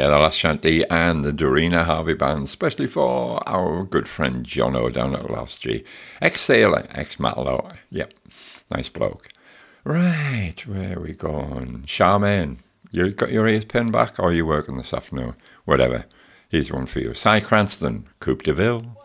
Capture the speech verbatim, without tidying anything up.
Yeah, the Last Shanty and the Dorina Harvey Band, especially for our good friend John O down at Last G. Ex-sailor, ex-matlock. Yep, nice bloke. Right, where are we going? Charmaine, you got your ears pinned back, or are you working this afternoon? Whatever. Here's one for you. Cy Cranston, Coupe de Ville.